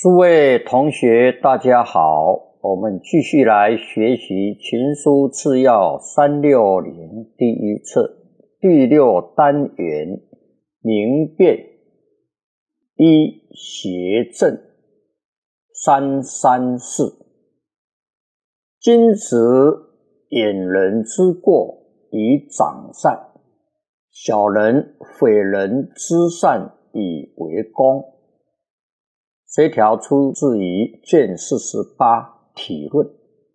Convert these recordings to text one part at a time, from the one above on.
诸位同学大家好，我们继续来学习群书次要360第一册第6单元明辨一邪正334。今子掩人之过以长善，小人毁人之善以为功。这条出自于卷48体论。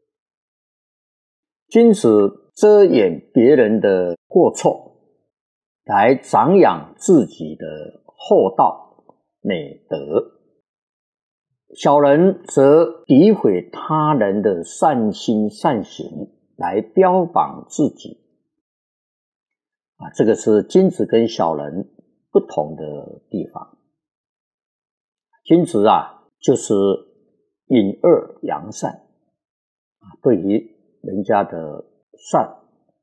君子遮掩别人的过错，来长养自己的厚道美德；小人则诋毁他人的善心善行，来标榜自己。这个是君子跟小人不同的地方。君子就是隐恶扬善，对于人家的善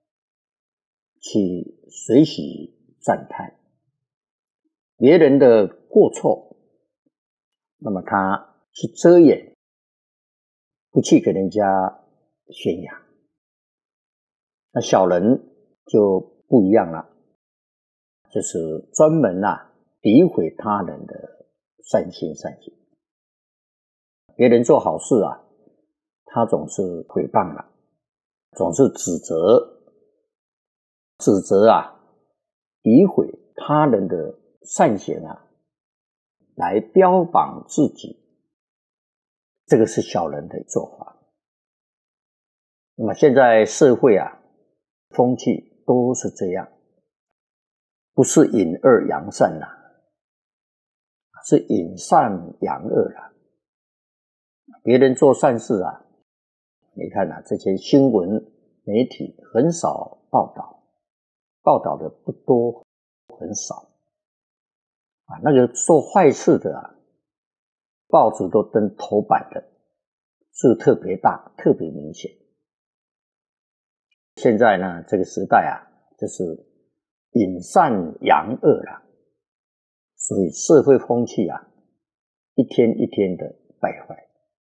去随喜赞叹，别人的过错，那么他去遮掩，不去给人家宣扬。那小人就不一样了，就是专门诋毁他人的善心善行。别人做好事他总是诽谤总是指责诋毁他人的善行来标榜自己，这个是小人的做法。那么现在社会风气都是这样，不是隐恶扬善是隐善扬恶别人做善事你看这些新闻媒体很少报道的不多，很少那个做坏事的报纸都登头版的，字特别大，特别明显。现在呢，这个时代就是隐善扬恶所以社会风气一天一天的败坏。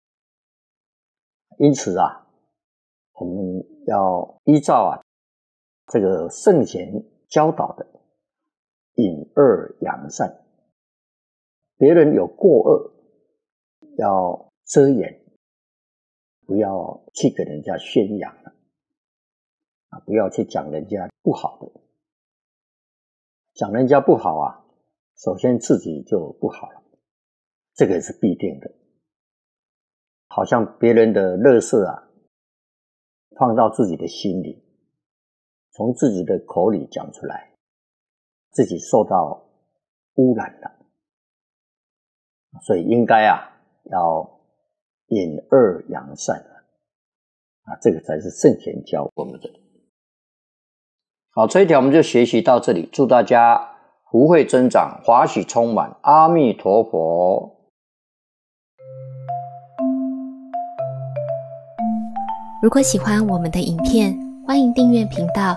因此我们要依照这个圣贤教导的隐恶扬善，别人有过恶要遮掩，不要去给人家宣扬不要去讲人家不好的。讲人家不好首先自己就不好了，这个是必定的。好像别人的垃圾放到自己的心里，从自己的口里讲出来，自己受到污染了。所以应该要隐恶扬善这个才是圣贤教我们的。好，这一条我们就学习到这里，祝大家福慧增长，华喜充满，阿弥陀佛。 如果喜欢我们的影片，欢迎订阅频道，